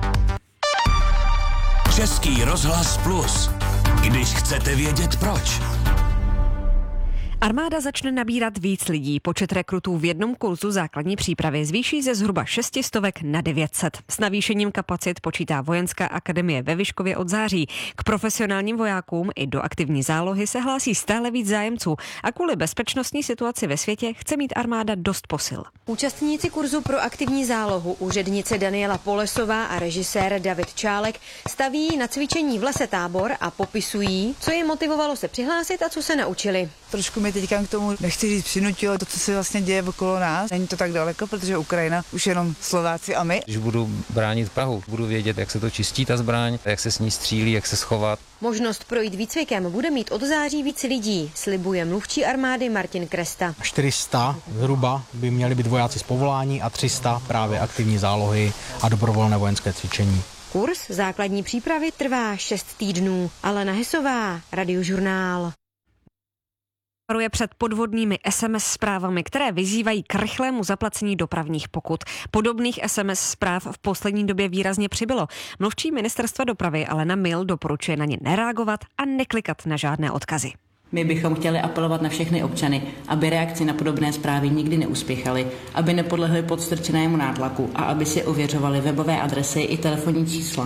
Český rozhlas Plus. Když chcete vědět proč. Armáda začne nabírat víc lidí. Počet rekrutů v jednom kurzu základní přípravy zvýší ze zhruba 600 na 900. S navýšením kapacit počítá Vojenská akademie ve Vyškově od září. K profesionálním vojákům i do aktivní zálohy se hlásí stále víc zájemců a kvůli bezpečnostní situaci ve světě chce mít armáda dost posil. Účastníci kurzu pro aktivní zálohu, úřednice Daniela Polesová a režisér David Čálek, staví na cvičení v lese tábor a popisují, co je motivovalo se přihlásit a co se naučili. Trošku mi teďka k tomu, nechci říct, přinutilo to, co se vlastně děje okolo nás. Není to tak daleko, protože Ukrajina už jenom Slováci a my. Když budu bránit Prahu, budu vědět, jak se to čistí ta zbraň, jak se s ní střílí, jak se schovat. Možnost projít výcvikem bude mít od září víc lidí, slibuje mluvčí armády Martin Kresta. 400 zhruba by měli být vojáci z povolání a 300 právě aktivní zálohy a dobrovolné vojenské cvičení. Kurs základní přípravy trvá 6 týdnů. Alena Hesová, Radiožurnál. Varuje před podvodnými SMS zprávami, které vyzývají k rychlému zaplacení dopravních pokut. Podobných SMS zpráv v poslední době výrazně přibylo. Mluvčí ministerstva dopravy Alena Mil doporučuje na ně nereagovat a neklikat na žádné odkazy. My bychom chtěli apelovat na všechny občany, aby reakci na podobné zprávy nikdy neuspěchaly, aby nepodlehli podstrčenému nátlaku a aby si ověřovali webové adresy i telefonní čísla.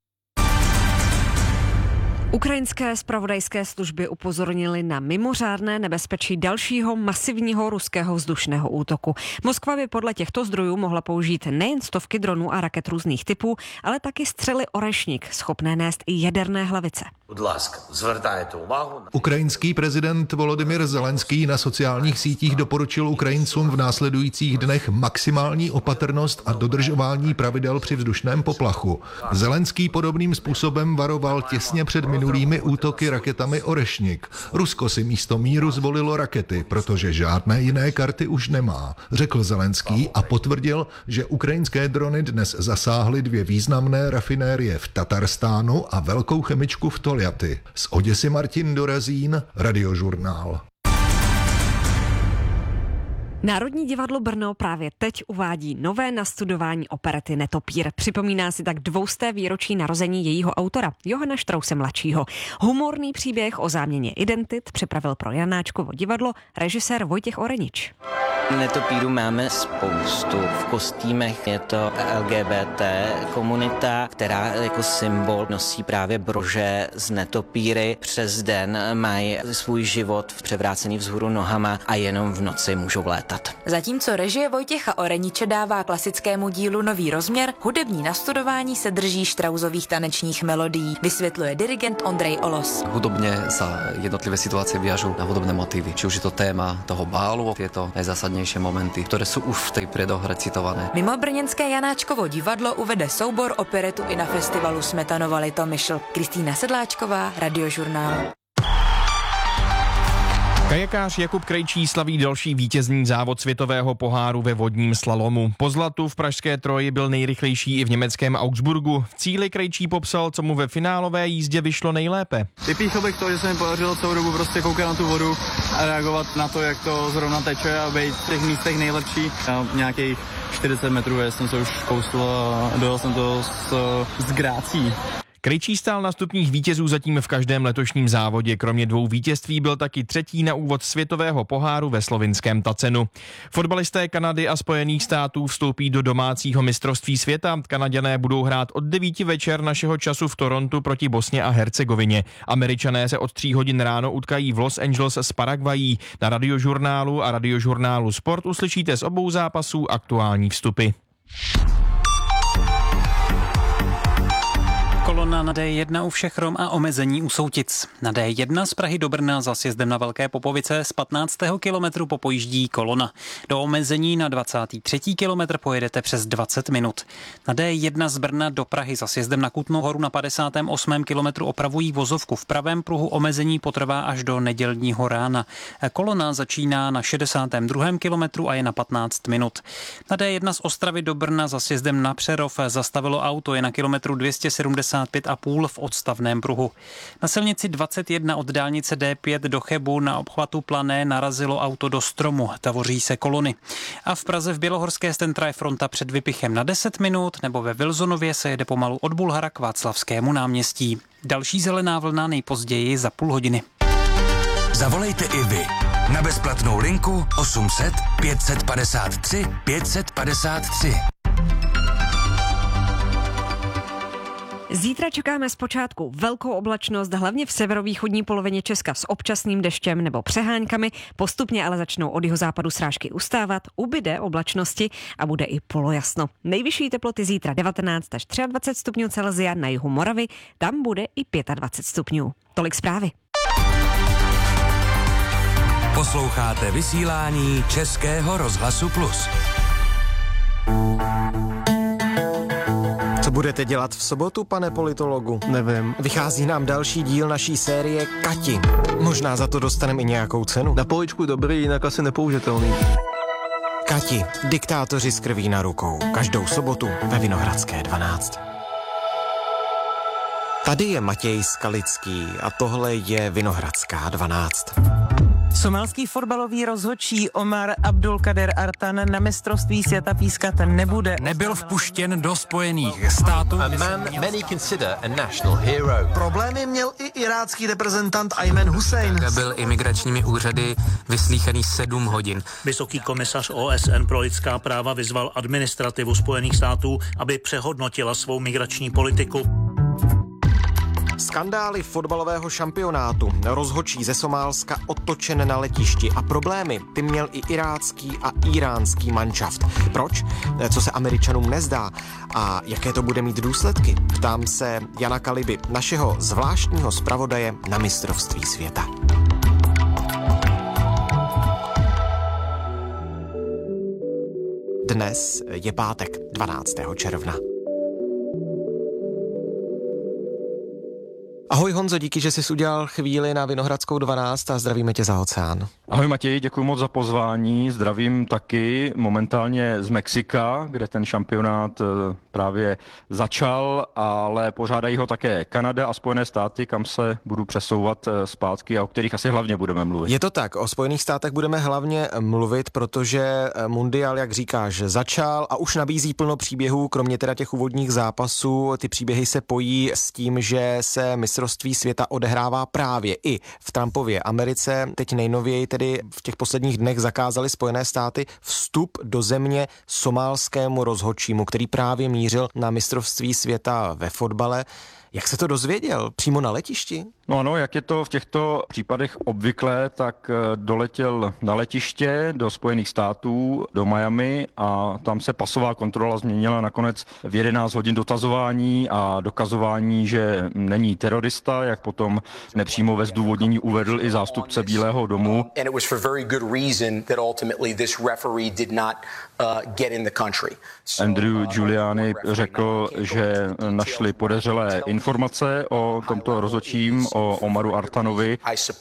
Ukrajinské zpravodajské služby upozornily na mimořádné nebezpečí dalšího masivního ruského vzdušného útoku. Moskva by podle těchto zdrojů mohla použít nejen stovky dronů a raket různých typů, ale taky střely Orešník, schopné nést i jaderné hlavice. Ukrajinský prezident Volodymyr Zelenský na sociálních sítích doporučil Ukrajincům v následujících dnech maximální opatrnost a dodržování pravidel při vzdušném poplachu. Zelenský podobným způsobem varoval těsně před minulými útoky raketami Orešník. Rusko si místo míru zvolilo rakety, protože žádné jiné karty už nemá, řekl Zelenský a potvrdil, že ukrajinské drony dnes zasáhly 2 významné rafinérie v Tatarstánu a velkou chemičku v Toljaty. Z Oděsy Martin Dorazín, Radiožurnál. Národní divadlo Brno právě teď uvádí nové nastudování operety Netopír. Připomíná si tak 200. výročí narození jejího autora, Johana Štrause mladšího. Humorný příběh o záměně identit připravil pro Janáčkovo divadlo režisér Vojtěch Orenič. Netopíru máme spoustu. V kostýmech je to LGBT komunita, která jako symbol nosí právě brože z netopíry. Přes den mají svůj život převrácený vzhůru nohama a jenom v noci můžou létat. Zatímco režie Vojtěcha Oreniče dává klasickému dílu nový rozměr, hudební nastudování se drží Štrausových tanečních melodií, vysvětluje dirigent Ondrej Olos. Hudobně sa jednotlivé situácie viažú na hudobné motívy. Či už je to téma toho bálu, tieto najzásadnejšie momenty, ktoré sú už v tej predohre citované. Mimo brněnské Janáčkovo divadlo uvede soubor operetu i na festivalu Smetanova Litomyšl. Kristýna Sedláčková, Radiožurnál. Kajakář Jakub Krejčí slaví další vítězný závod světového poháru ve vodním slalomu. Po zlatu v pražské Troji byl nejrychlejší i v německém Augsburgu. V cíli Krejčí popsal, co mu ve finálové jízdě vyšlo nejlépe. Vypíchl bych to, že se mi podařilo celou dobu prostě koukat na tu vodu a reagovat na to, jak to zrovna teče a být v těch místech nejlepší. A nějakých 40 metrů jsem se už kousl a dojel jsem to s grácí. Krejčí stál na stupních vítězů zatím v každém letošním závodě. Kromě 2 vítězství byl taky 3. na úvod světového poháru ve slovinském Tacenu. Fotbalisté Kanady a Spojených států vstoupí do domácího mistrovství světa. Kanaďané budou hrát od 9 večer našeho času v Torontu proti Bosně a Hercegovině. Američané se od 3 hodin ráno utkají v Los Angeles s Paraguayí. Na Radiožurnálu a Radiožurnálu Sport uslyšíte z obou zápasů aktuální vstupy. Kolona na D1 u Všechrom a omezení u Soutic. Na D1 z Prahy do Brna za sjezdem na Velké Popovice z 15. kilometru popojíždí kolona. Do omezení na 23. kilometr pojedete přes 20 minut. Na D1 z Brna do Prahy za sjezdem na Kutnou Horu na 58. kilometru opravují vozovku. V pravém pruhu omezení potrvá až do nedělního rána. Kolona začíná na 62. kilometru a je na 15 minut. Na D1 z Ostravy do Brna za sjezdem na Přerov zastavilo auto, je na kilometru 275,5 v odstavném pruhu. Na silnici 21 od dálnice D5 do Chebu na obchvatu Plané narazilo auto do stromu, tavoří se kolony. A v Praze v Bělohorské Stentra je fronta před Vypichem na 10 minut, nebo ve Vilzonově se jede pomalu od Bulhara k Václavskému náměstí. Další zelená vlna nejpozději za půl hodiny. Zavolejte i vy na bezplatnou linku 800 553 553. Zítra čekáme zpočátku velkou oblačnost, hlavně v severovýchodní polovině Česka s občasným deštěm nebo přeháňkami. Postupně ale začnou od jihozápadu srážky ustávat, ubyde oblačnosti a bude i polojasno. Nejvyšší teploty zítra 19 až 23 stupňů Celsia na jihu Moravy, tam bude i 25 stupňů. Tolik zprávy. Posloucháte vysílání Českého rozhlasu Plus. Co budete dělat v sobotu, pane politologu? Nevím. Vychází nám další díl naší série Kati. Možná za to dostaneme i nějakou cenu. Na poličku dobrý, jinak asi nepoužitelný. Kati, diktátoři s krví na rukou. Každou sobotu ve Vinohradské 12. Tady je Matěj Skalický a tohle je Vinohradská 12. Somálský fotbalový rozhodčí Omar Abdulkader Artan na mistrovství světa pískat nebude. Nebyl vpuštěn do Spojených států. A man many consider a national hero. Problémy měl i irácký reprezentant Ayman Hussein. Byl imigračními úřady vyslíchaný 7 hodin. Vysoký komisař OSN pro lidská práva vyzval administrativu Spojených států, aby přehodnotila svou migrační politiku. Skandály fotbalového šampionátu, rozhodčí ze Somálska otočen na letišti a problémy ty měl i irácký a íránský manšaft. Proč? Co se Američanům nezdá a jaké to bude mít důsledky? Ptám se Jana Kaliby, našeho zvláštního zpravodaje na mistrovství světa. Dnes je pátek 12. června. Ahoj Honzo, díky, že jsi udělal chvíli na Vinohradskou 12 a zdravíme tě za oceán. Ahoj Matěj, děkuji moc za pozvání, zdravím taky momentálně z Mexika, kde ten šampionát právě začal, ale pořádají ho také Kanada a Spojené státy, kam se budu přesouvat zpátky a o kterých asi hlavně budeme mluvit. Je to tak, o Spojených státech budeme hlavně mluvit, protože mundial, jak říkáš, začal a už nabízí plno příběhů, kromě teda těch úvodních zápasů, ty příběhy se pojí s tím, že se mistrovství světa odehrává právě i v Trumpově Americe. Teď nejnověji tedy v těch posledních dnech zakázali Spojené státy vstup do země somálskému rozhodčímu, který právě mířil na mistrovství světa ve fotbale. Jak se to dozvěděl? Přímo na letišti? No ano, jak je to v těchto případech obvyklé, tak doletěl na letiště do Spojených států, do Miami a tam se pasová kontrola změnila nakonec v 11 hodin dotazování a dokazování, že není terorista, jak potom nepřímo ve zdůvodnění uvedl i zástupce Bílého domu. Andrew Giuliani řekl, že našli podezřelé informace o tomto rozhodčím, o Omaru Artanovi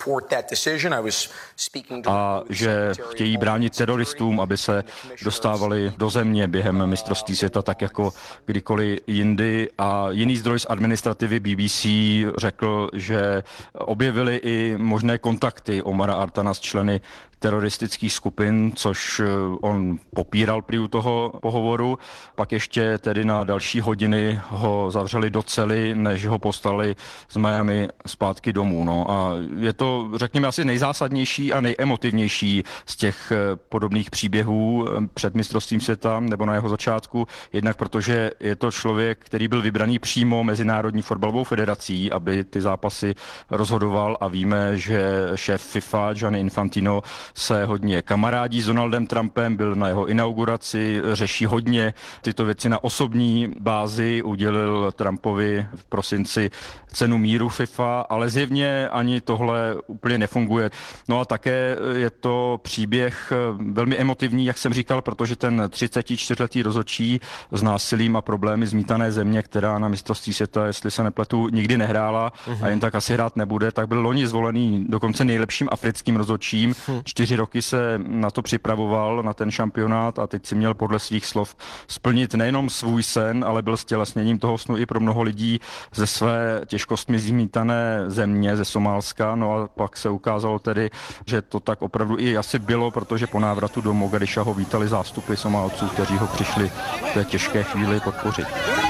a že chtějí bránit teroristům, aby se dostávali do země během mistrovství světa tak jako kdykoliv jindy. A jiný zdroj z administrativy BBC řekl, že objevili i možné kontakty Omara Artana s členy teroristických skupin, což on popíral prý u toho pohovoru. Pak ještě tedy na další hodiny ho zavřeli do cely, než ho poslali z Miami zpátky domů. No a je to, řekněme, asi nejzásadnější a nejemotivnější z těch podobných příběhů před mistrovstvím světa nebo na jeho začátku. Jednak protože je to člověk, který byl vybraný přímo Mezinárodní fotbalovou federací, aby ty zápasy rozhodoval, a víme, že šéf FIFA Gianni Infantino se hodně kamarádí s Donaldem Trumpem, byl na jeho inauguraci, řeší hodně tyto věci na osobní bázi, udělil Trumpovi v prosinci cenu míru FIFA, ale zjevně ani tohle úplně nefunguje. No a také je to příběh velmi emotivní, jak jsem říkal, protože ten 34letý rozhodčí s násilím a problémy zmítané země, která na mistrovství světa, jestli se nepletu, nikdy nehrála a jen tak asi hrát nebude, tak byl loni zvolený dokonce nejlepším africkým rozhodčím. 4 roky se na to připravoval, na ten šampionát, a teď si měl podle svých slov splnit nejenom svůj sen, ale byl stělesněním toho snu i pro mnoho lidí ze své těžkostmi zmítané země, ze Somálska. No a pak se ukázalo tedy, že to tak opravdu i asi bylo, protože po návratu do Mogadiša ho vítali zástupy Somálců, kteří ho přišli v té těžké chvíli podpořit.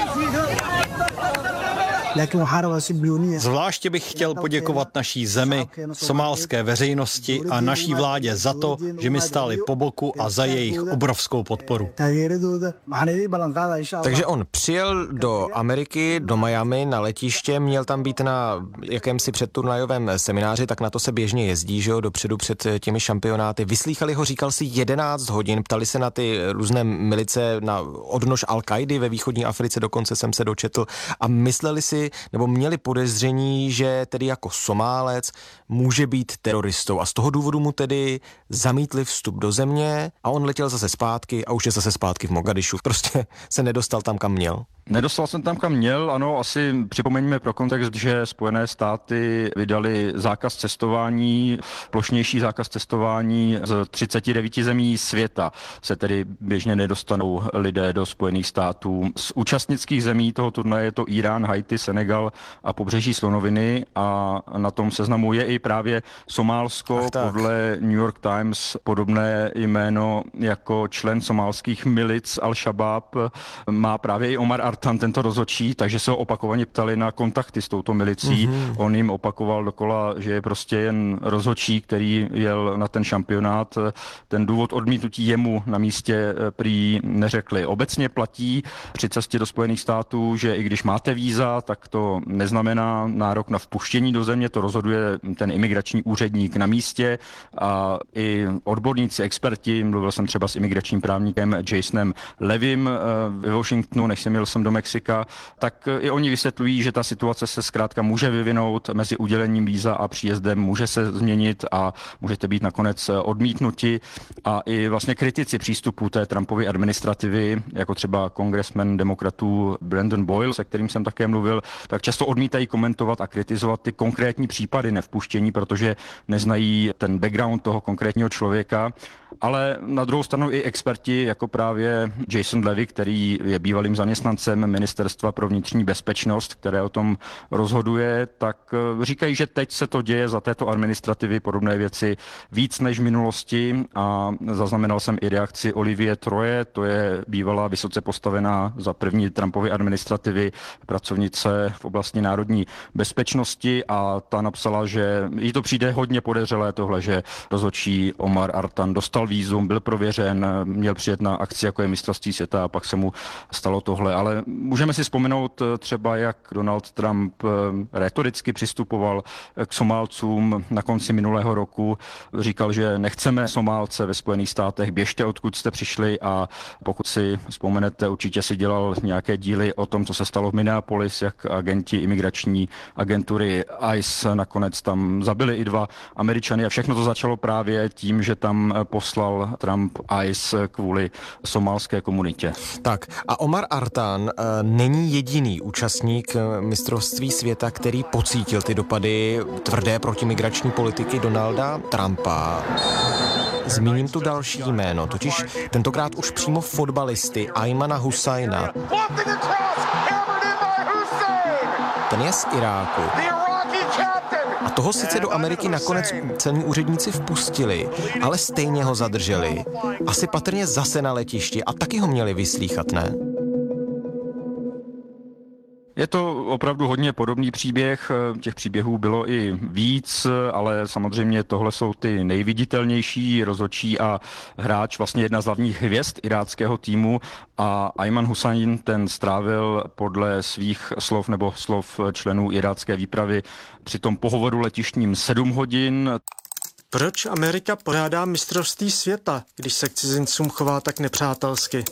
Zvláště bych chtěl poděkovat naší zemi, somálské veřejnosti a naší vládě za to, že mi stáli po boku a za jejich obrovskou podporu. Takže on přijel do Ameriky, do Miami na letiště, měl tam být na jakémsi předturnajovém semináři, tak na to se běžně jezdí, že jo, dopředu před těmi šampionáty. Vyslýchali ho, říkal si 11 hodin, ptali se na ty různé milice, na odnož Al-Kaidy ve východní Africe, dokonce jsem se dočetl, a mysleli si, nebo měli podezření, že tedy jako Somálec může být teroristou, a z toho důvodu mu tedy zamítli vstup do země a on letěl zase zpátky a už je zase zpátky v Mogadišu. Prostě se nedostal tam, kam měl. Nedostal jsem tam, kam měl, ano, asi připomeňme pro kontext, že Spojené státy vydali zákaz cestování, plošnější zákaz cestování z 39 zemí světa. Se tedy běžně nedostanou lidé do Spojených států. Z účastnických zemí toho turnaje je to Irán, Haiti, Senegal a pobřeží Slonoviny, a na tom seznamu je i právě Somálsko. Podle New York Times podobné jméno jako člen somálských milic Al-Shabaab má právě i Omar Artan, tento rozhodčí, takže se ho opakovaně ptali na kontakty s touto milicí. On jim opakoval dokola, že je prostě jen rozhodčí, který jel na ten šampionát. Ten důvod odmítnutí jemu na místě prý neřekli. Obecně platí při cestě do Spojených států, že i když máte víza, tak to neznamená nárok na vpuštění do země, to rozhoduje ten imigrační úředník na místě, a i odborníci, experti, mluvil jsem třeba s imigračním právníkem Jasonem Levim ve Washingtonu, než jsem jel sem do Mexika, tak i oni vysvětlují, že ta situace se zkrátka může vyvinout mezi udělením víza a příjezdem, může se změnit a můžete být nakonec odmítnuti. A i vlastně kritici přístupu té Trumpovy administrativy, jako třeba kongresmen demokratů Brandon Boyle, se kterým jsem také mluvil, tak často odmítají komentovat a kritizovat ty konkrétní případy nevpuštění, protože neznají ten background toho konkrétního člověka. Ale na druhou stranu i experti, jako právě Jason Levy, který je bývalým zaměstnancem Ministerstva pro vnitřní bezpečnost, které o tom rozhoduje, tak říkají, že teď se to děje za této administrativy podobné věci víc než v minulosti, a zaznamenal jsem i reakci Olivie Troje, to je bývalá vysoce postavená za první Trumpovy administrativy pracovnice v oblasti národní bezpečnosti, a ta napsala, že jí to přijde hodně podezřelé tohle, že rozhodčí Omar Artan dostal vízum, byl prověřen, měl přijet na akci, jako je mistrovství světa, a pak se mu stalo tohle. Ale můžeme si vzpomenout třeba, jak Donald Trump retoricky přistupoval k Somálcům na konci minulého roku. Říkal, že nechceme Somálce ve Spojených státech, běžte, odkud jste přišli, a pokud si vzpomenete, určitě si dělal nějaké díly o tom, co se stalo v Minneapolis, jak agenti imigrační agentury ICE nakonec tam zabili i 2 Američany, a všechno to začalo právě tím, že tam poslal Trump ICE kvůli somálské komunitě. Tak a Omar Artan není jediný účastník mistrovství světa, který pocítil ty dopady tvrdé protimigrační politiky Donalda Trumpa. Zmíním tu další jméno, totiž tentokrát už přímo fotbalisty Aymana Husajna. Ten je z Iráku. A toho sice do Ameriky nakonec celní úředníci vpustili, ale stejně ho zadrželi. Asi patrně zase na letišti a taky ho měli vyslýchat, ne? Je to opravdu hodně podobný příběh, těch příběhů bylo i víc, ale samozřejmě tohle jsou ty nejviditelnější, rozhodčí a hráč, vlastně jedna z hlavních hvězd iráckého týmu a Ayman Hussein, ten strávil podle svých slov nebo slov členů irácké výpravy při tom pohovoru letištním 7 hodin. Proč Amerika pořádá mistrovství světa, když se k cizincům chová tak nepřátelsky?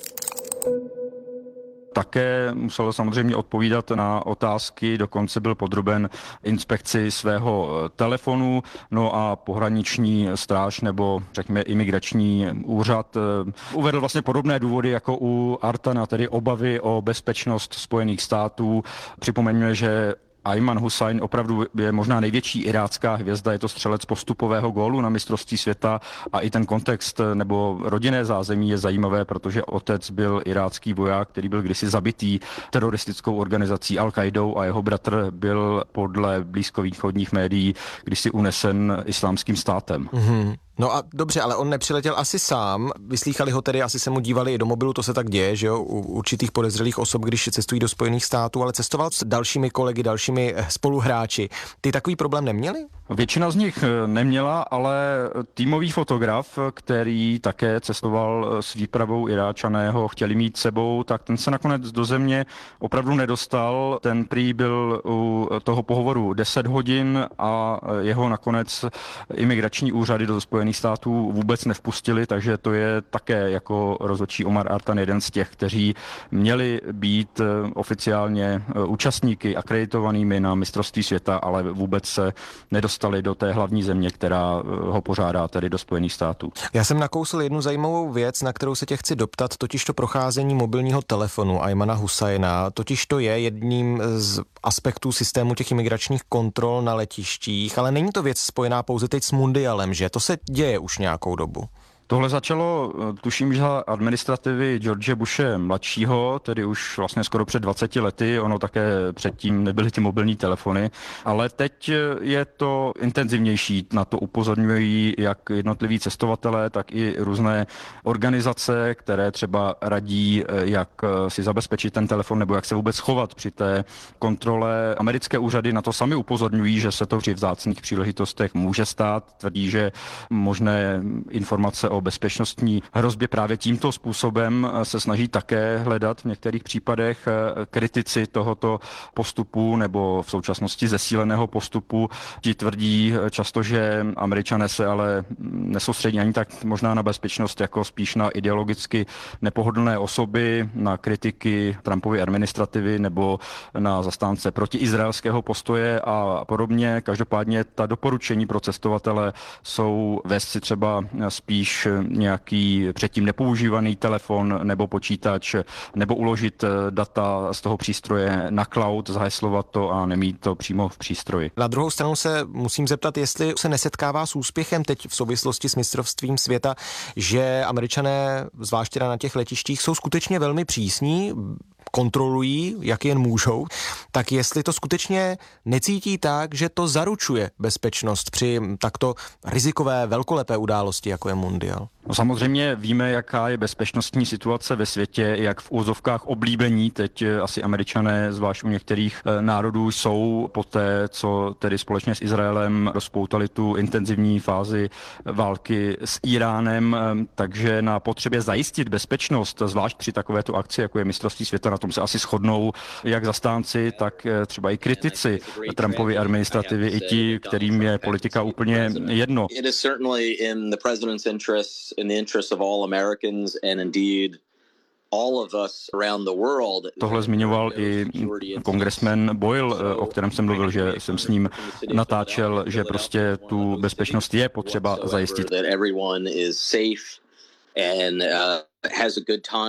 Také musel samozřejmě odpovídat na otázky, dokonce byl podroben inspekci svého telefonu, no a pohraniční stráž nebo řekněme imigrační úřad uvedl vlastně podobné důvody jako u Artana, tedy obavy o bezpečnost Spojených států. Připomeňme, že Ayman Hussein opravdu je možná největší irácká hvězda, je to střelec postupového gólu na mistrovství světa a i ten kontext nebo rodinné zázemí je zajímavé, protože otec byl irácký voják, který byl kdysi zabitý teroristickou organizací Al-Qaidou a jeho bratr byl podle blízkovýchodních médií kdysi unesen islámským státem. Mm-hmm. No a dobře, ale on nepřiletěl asi sám, vyslýchali ho tedy, asi se mu dívali i do mobilu, to se tak děje, že jo, u určitých podezřelých osob, když cestují do Spojených států, ale cestoval s dalšími kolegy, dalšími spoluhráči. Ty takový problém neměli? Většina z nich neměla, ale týmový fotograf, který také cestoval s výpravou Iráčaného, chtěli mít sebou, tak ten se nakonec do země opravdu nedostal. Ten prý byl u toho pohovoru 10 hodin a jeho nakonec imigrační úřady do Spojených států vůbec nevpustili, takže to je také jako rozhodčí Omar Artan jeden z těch, kteří měli být oficiálně účastníky akreditovanými na mistrovství světa, ale vůbec se nedostali do té hlavní země, která ho pořádá, tedy do Spojených států. Já jsem nakousl jednu zajímavou věc, na kterou se tě chci doptat, totiž to procházení mobilního telefonu Aymana Husajna, totiž to je jedním z aspektů systému těch imigračních kontrol na letištích, ale není to věc spojená pouze teď s mundialem, že? To se děje už nějakou dobu. Tohle začalo, tuším, že administrativy George Bushe mladšího, tedy už vlastně skoro před 20 lety, ono také předtím nebyly ty mobilní telefony, ale teď je to intenzivnější, na to upozorňují jak jednotliví cestovatelé, tak i různé organizace, které třeba radí, jak si zabezpečit ten telefon nebo jak se vůbec chovat při té kontrole. Americké úřady na to sami upozorňují, že se to při vzácných příležitostech může stát, tvrdí, že možné informace o bezpečnostní hrozbě právě tímto způsobem se snaží také hledat v některých případech. Kritici tohoto postupu nebo v současnosti zesíleného postupu ti tvrdí často, že Američané se ale nesoustředí ani tak možná na bezpečnost, jako spíš na ideologicky nepohodlné osoby, na kritiky Trumpovy administrativy nebo na zastánce protiizraelského postoje a podobně. Každopádně ta doporučení pro cestovatele jsou vést si třeba spíš nějaký předtím nepoužívaný telefon nebo počítač, nebo uložit data z toho přístroje na cloud, zaheslovat to a nemít to přímo v přístroji. Na druhou stranu se musím zeptat, jestli se nesetkává s úspěchem teď v souvislosti s mistrovstvím světa, že Američané, zvláště na těch letištích, jsou skutečně velmi přísní, kontrolují, jak jen můžou, tak jestli to skutečně necítí tak, že to zaručuje bezpečnost při takto rizikové, velkolepé události, jako je mundial. No samozřejmě víme, jaká je bezpečnostní situace ve světě, jak v úzovkách oblíbení teď asi Američané, zvlášť u některých národů, jsou poté, co tedy společně s Izraelem rozpoutali tu intenzivní fázi války s Iránem, takže na potřebě zajistit bezpečnost, zvlášť při takovéto akci, jako je mistrovství světa, na tom se asi shodnou jak zastánci, tak třeba i kritici Trumpovy administrativy, i ti, kterým je politika úplně jedno. Tohle zmiňoval i kongresmen Boyle, o kterém jsem mluvil, že jsem s ním natáčel, že prostě tu bezpečnost je potřeba zajistit.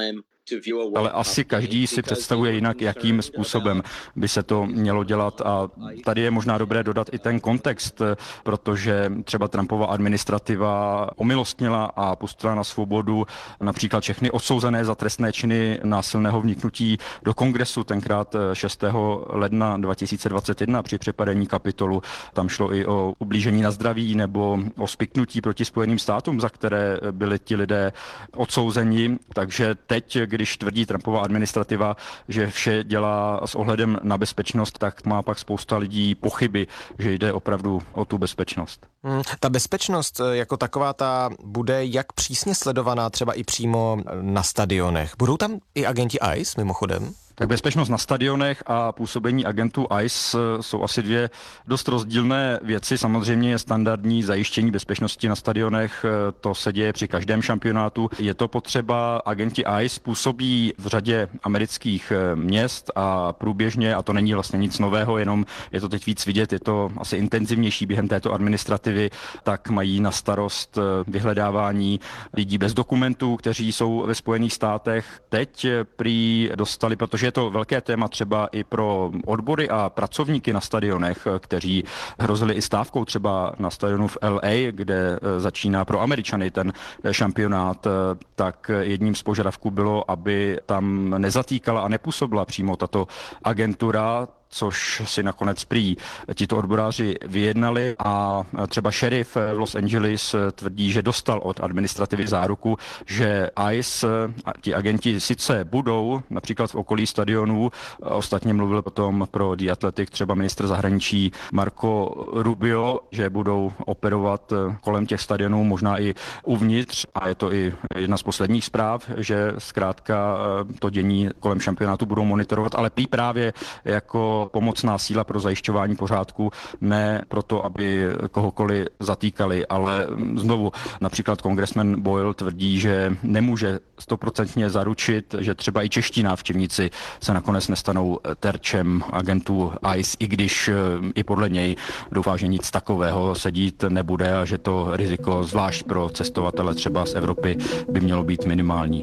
Ale asi každý si představuje jinak, jakým způsobem by se to mělo dělat a tady je možná dobré dodat i ten kontext, protože třeba Trumpova administrativa omilostnila a pustila na svobodu například všechny odsouzené za trestné činy násilného vniknutí do kongresu tenkrát 6. ledna 2021 při přepadení Kapitolu. Tam šlo i o ublížení na zdraví nebo o spiknutí proti Spojeným státům, za které byli ti lidé odsouzeni. Takže teď, když tvrdí Trumpova administrativa, že vše dělá s ohledem na bezpečnost, tak má pak spousta lidí pochyby, že jde opravdu o tu bezpečnost. Ta bezpečnost jako taková ta bude jak přísně sledovaná třeba i přímo na stadionech. Budou tam i agenti ICE mimochodem? Tak bezpečnost na stadionech a působení agentů ICE jsou asi dvě dost rozdílné věci. Samozřejmě je standardní zajištění bezpečnosti na stadionech, to se děje při každém šampionátu. Je to potřeba, agenti ICE působí v řadě amerických měst a průběžně, a to není vlastně nic nového, jenom je to teď víc vidět, je to asi intenzivnější během této administrativy, tak mají na starost vyhledávání lidí bez dokumentů, kteří jsou ve Spojených státech. Teď prý dostali, protože je to velké téma třeba i pro odbory a pracovníky na stadionech, kteří hrozili i stávkou třeba na stadionu v LA, kde začíná pro Američany ten šampionát, tak jedním z požadavků bylo, aby tam nezatýkala a nepůsobila přímo tato agentura, což si nakonec prý tito odboráři vyjednali a třeba šerif v Los Angeles tvrdí, že dostal od administrativy záruku, že ICE a ti agenti sice budou například v okolí stadionů, ostatně mluvil potom pro The Athletic třeba ministr zahraničí Marco Rubio, že budou operovat kolem těch stadionů, možná i uvnitř, a je to i jedna z posledních zpráv, že zkrátka to dění kolem šampionátu budou monitorovat, ale právě jako pomocná síla pro zajišťování pořádku, ne proto, aby kohokoliv zatýkali, ale znovu například kongresmen Boyle tvrdí, že nemůže 100% zaručit, že třeba i čeští návštěvníci se nakonec nestanou terčem agentů ICE, i když i podle něj doufá, že nic takového se dít nebude a že to riziko zvlášť pro cestovatele třeba z Evropy by mělo být minimální.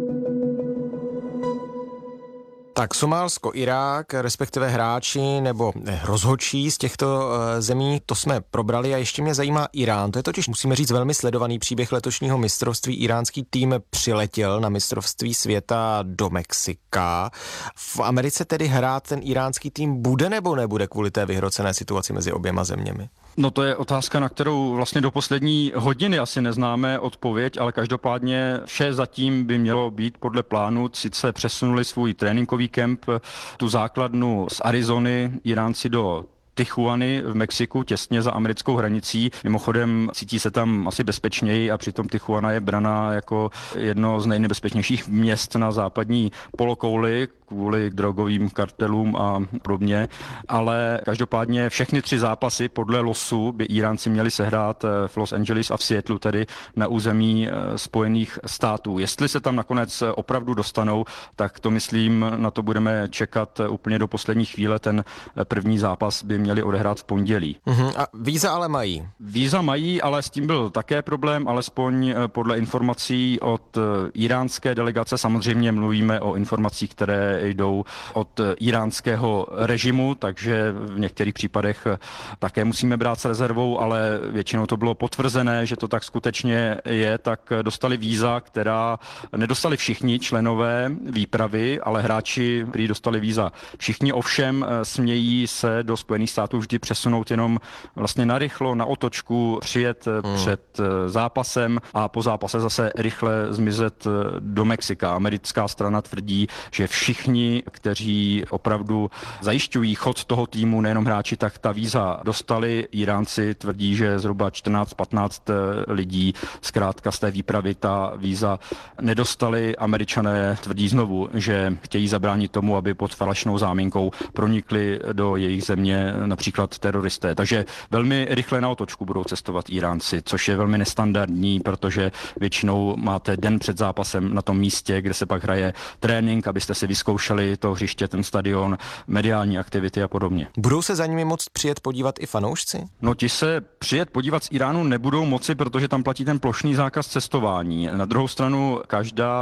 Tak Somálsko, Irák, respektive hráči nebo rozhodčí z těchto zemí, to jsme probrali a ještě mě zajímá Irán. To je totiž, musíme říct, velmi sledovaný příběh letošního mistrovství. Iránský tým přiletěl na mistrovství světa do Mexika. V Americe tedy hrát ten iránský tým bude nebo nebude kvůli té vyhrocené situaci mezi oběma zeměmi? No to je otázka, na kterou vlastně do poslední hodiny asi neznáme odpověď, ale každopádně vše zatím by mělo být podle plánu. Sice přesunuli svůj tréninkový kemp, tu základnu z Arizony, Iránci do Tijuany v Mexiku, těsně za americkou hranicí. Mimochodem cítí se tam asi bezpečněji a přitom Tijuana je braná jako jedno z nejnebezpečnějších měst na západní polokouli kvůli drogovým kartelům a podobně. Ale každopádně všechny 3 zápasy podle losu by Iránci měli sehrát v Los Angeles a v Seattlu, tedy na území Spojených států. Jestli se tam nakonec opravdu dostanou, tak to myslím, na to budeme čekat úplně do poslední chvíle. Ten první zápas by měli odehrát v pondělí. A víza ale mají? Víza mají, ale s tím byl také problém, alespoň podle informací od iránské delegace. Samozřejmě mluvíme o informacích, které jdou od iránského režimu, takže v některých případech také musíme brát s rezervou, ale většinou to bylo potvrzené, že to tak skutečně je, tak dostali víza, která nedostali všichni členové výpravy, ale hráči, kteří dostali víza všichni, ovšem smějí se do Spojených států vždy přesunout jenom vlastně narychlo, na otočku, přijet před zápasem a po zápase zase rychle zmizet do Mexika. Americká strana tvrdí, že všichni, kteří opravdu zajišťují chod toho týmu, nejenom hráči, tak ta víza dostali. Iránci tvrdí, že zhruba 14-15 lidí zkrátka z té výpravy ta víza nedostali. Američané tvrdí znovu, že chtějí zabránit tomu, aby pod falešnou záminkou pronikli do jejich země například teroristé. Takže velmi rychle na otočku budou cestovat Iránci, což je velmi nestandardní, protože většinou máte den před zápasem na tom místě, kde se pak hraje trénink, abyste si vyzkoušeli to hřiště, ten stadion, mediální aktivity a podobně. Budou se za nimi moct přijet podívat i fanoušci? No ti se přijet podívat z Iránu nebudou moci, protože tam platí ten plošný zákaz cestování. Na druhou stranu každá